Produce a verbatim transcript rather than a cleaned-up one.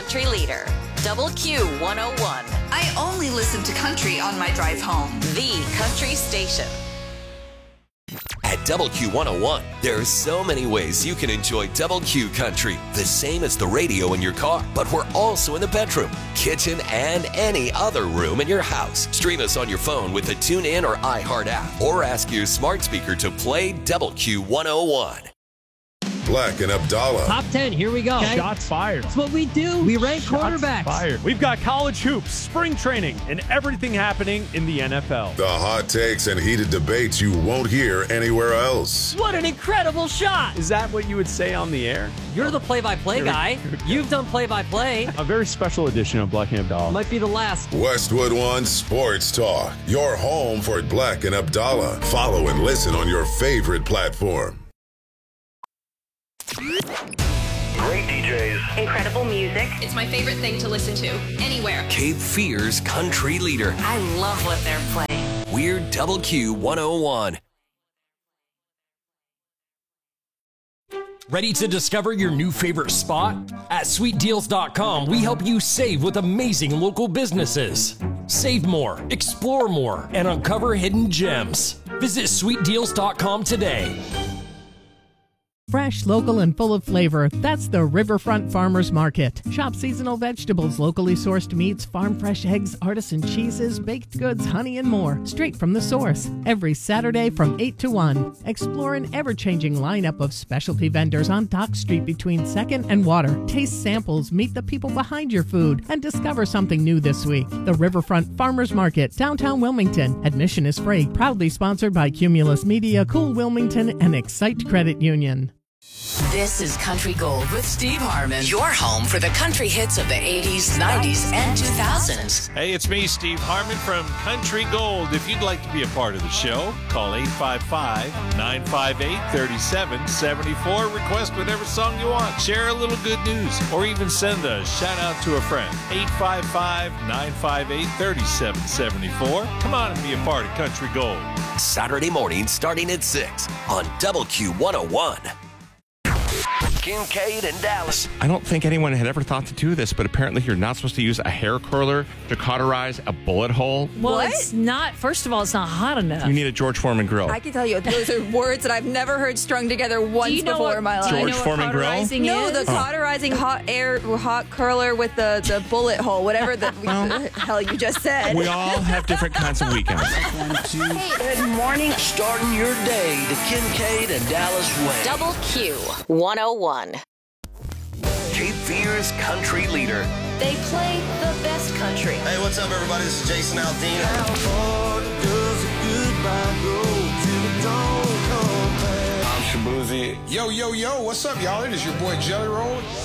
country leader, Double Q one oh one. I only listen to country on my drive home. The country station. At Double Q one oh one, there are so many ways you can enjoy Double Q Country, the same as the radio in your car, but we're also in the bedroom, kitchen, and any other room in your house. Stream us on your phone with the TuneIn or iHeart app, or ask your smart speaker to play Double Q one oh one. Black and Abdallah. Top ten, here we go. Okay. Shots fired. That's what we do. We rank Shots quarterbacks. Fired. We've got college hoops, spring training, and everything happening in the N F L. The hot takes and heated debates you won't hear anywhere else. What an incredible shot. Is that what you would say on the air? You're the play-by-play guy. You've done play-by-play. A very special edition of Black and Abdallah. Might be the last. Westwood One Sports Talk. Your home for Black and Abdallah. Follow and listen on your favorite platform. Great D Js. Incredible music. It's my favorite thing to listen to, anywhere. Cape Fear's country leader. I love what they're playing. We're Double Q one oh one. Ready to discover your new favorite spot? At sweet deals dot com, we help you save with amazing local businesses. Save more, explore more, and uncover hidden gems. Visit sweet deals dot com today. Fresh, local, and full of flavor. That's the Riverfront Farmers Market. Shop seasonal vegetables, locally sourced meats, farm fresh eggs, artisan cheeses, baked goods, honey, and more. Straight from the source. Every Saturday from eight to one. Explore an ever-changing lineup of specialty vendors on Dock Street between second and Water. Taste samples, meet the people behind your food, and discover something new this week. The Riverfront Farmers Market, downtown Wilmington. Admission is free. Proudly sponsored by Cumulus Media, Cool Wilmington, and Excite Credit Union. This is Country Gold with Steve Harmon. Your home for the country hits of the eighties, nineties, and two thousands. Hey, it's me, Steve Harmon from Country Gold. If you'd like to be a part of the show, call eight five five, nine five eight, three seven seven four. Request whatever song you want. Share a little good news, or even send a shout out to a friend. eight five five, nine five eight, three seven seven four. Come on and be a part of Country Gold. Saturday morning starting at six on Double Q one oh one. Kincaid and Dallas. I don't think anyone had ever thought to do this, but apparently you're not supposed to use a hair curler to cauterize a bullet hole. Well, what? It's not, first of all, it's not hot enough. You need a George Foreman grill. I can tell you, those are words that I've never heard strung together once you know before what, in my life. George Foreman grill? No, the oh. cauterizing hot air, hot curler with the, the bullet hole, whatever the, well, the hell you just said. We all have different kinds of weekends. Hey, good morning. Starting your day the Kincaid and Dallas way. Double Q one oh one. Cape Fear's country leader. They play the best country. Hey, what's up, everybody? This is Jason Aldean. How far does a goodbye go till it don't come back? I'm Shabuzi. Yo, yo, yo, what's up, y'all? It is your boy Jelly Roll.